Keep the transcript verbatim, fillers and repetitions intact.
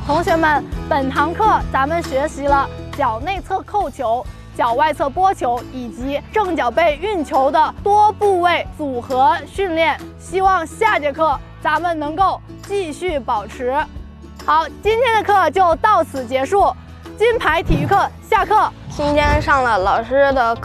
同学们，本堂课咱们学习了脚内侧扣球、脚外侧拨球以及正脚背运球的多部位组合训练。希望下节课咱们能够继续保持。好，今天的课就到此结束。金牌体育课下课。 今天上了老师的课。